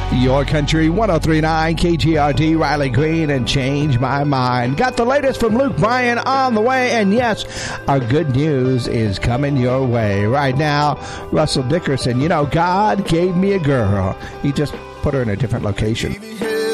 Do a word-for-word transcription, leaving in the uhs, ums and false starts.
Your Country one oh three point nine K G R D, Riley Green, and Change My Mind. Got the latest from Luke Bryan on the way, and yes, our good news is coming your way. Right now, Russell Dickerson, you know, God gave me a girl. He just put her in a different location.